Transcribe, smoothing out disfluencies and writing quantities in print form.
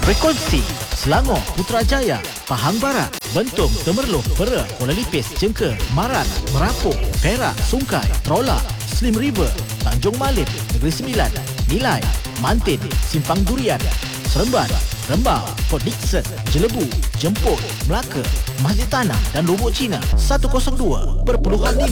Frekuensi Selangor, Putrajaya, Pahang Barat, Bentong, Temerloh, Pera, Kuala Lipis, Jengke, Marat, Merapuk, Perak, Sungai, Trolak, Slim River, Tanjung Malim, Negeri Sembilan, Nilai, Mantin, Simpang Durian, Seremban, Rembau, Port Dickson, Jelebu, Jemput, Melaka, Masjid Tanah dan Lubuk Cina 102.5